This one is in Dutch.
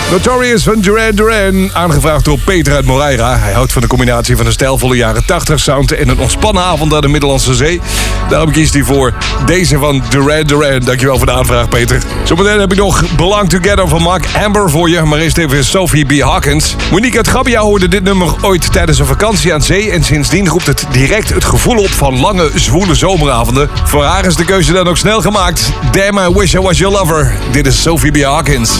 Notorious van Duran Duran, aangevraagd door Peter uit Moreira. Hij houdt van de combinatie van een stijlvolle jaren 80 sound en een ontspannen avond aan de Middellandse Zee. Daarom kiest hij voor deze van Duran Duran. Dankjewel voor de aanvraag, Peter. Zometeen heb ik nog Belong Together van Mark Amber voor je, maar eerst even Sophie B. Hawkins. Monique uit Gabbia hoorde dit nummer ooit tijdens een vakantie aan zee en sindsdien roept het direct het gevoel op van lange, zwoele zomeravonden. Voor haar is de keuze dan ook snel gemaakt. Damn, I wish I was your lover. Dit is Sophie B. Hawkins.